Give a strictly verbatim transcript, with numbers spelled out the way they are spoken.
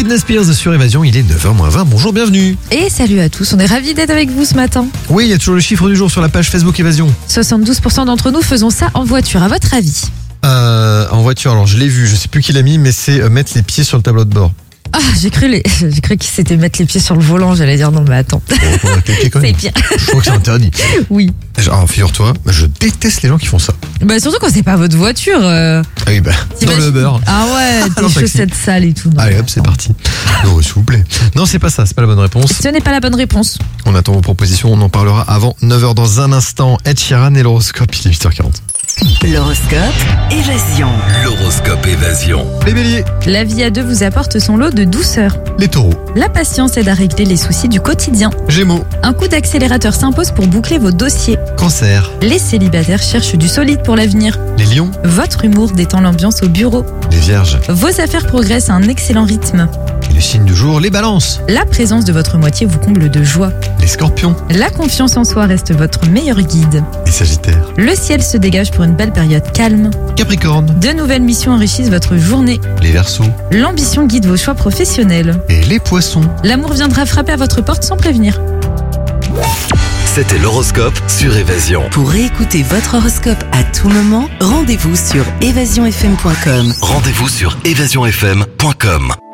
Britney Spears sur Évasion, il est neuf heures moins vingt. Bonjour, bienvenue. Et salut à tous, on est ravis d'être avec vous ce matin. Oui, il y a toujours le chiffre du jour sur la page Facebook Évasion. soixante-douze pour cent d'entre nous faisons ça en voiture, à votre avis? Euh, en voiture, alors je l'ai vu, je sais plus qui l'a mis, mais c'est euh, mettre les pieds sur le tableau de bord. Ah, j'ai cru, les... j'ai cru qu'ils s'étaient mettre les pieds sur le volant, j'allais dire non mais attends. Oh, on va cliquer quand même. C'est pire. Je crois que c'est interdit. Oui. Alors, figure-toi, je déteste les gens qui font ça. Bah surtout quand c'est pas votre voiture. Euh... Ah oui, bah, dans T'imagines- le Uber. Ah ouais, Dans le tes taxi. chaussettes sales et tout. non. Allez hop, c'est parti. Non, s'il vous plaît. Non, c'est pas ça, c'est pas la bonne réponse. Ce n'est pas la bonne réponse. On attend vos propositions, on en parlera avant neuf heures dans un instant. Ed Sheeran et l'horoscope, il est huit heures quarante. L'horoscope Évasion. L'horoscope Évasion. Les béliers, La vie à deux vous apporte son lot de douceur. les taureaux, La patience aide à régler les soucis du quotidien. gémeaux, Un coup d'accélérateur s'impose pour boucler vos dossiers. cancer, Les célibataires cherchent du solide pour l'avenir. les lions, Votre humour détend l'ambiance au bureau. les vierges. Vos affaires progressent à un excellent rythme. Et le signe du jour, les balances, La présence de votre moitié vous comble de joie. les scorpions, La confiance en soi reste votre meilleur guide. les sagittaires, Le ciel se dégage pour une belle période calme. capricorne, De nouvelles missions enrichissent votre journée. les verseaux L'ambition guide vos choix professionnels. et les poissons. L'amour viendra frapper à votre porte sans prévenir. C'était l'horoscope sur Évasion. Pour réécouter votre horoscope à tout moment, rendez-vous sur évasion f m point com. Rendez-vous sur évasion f m point com.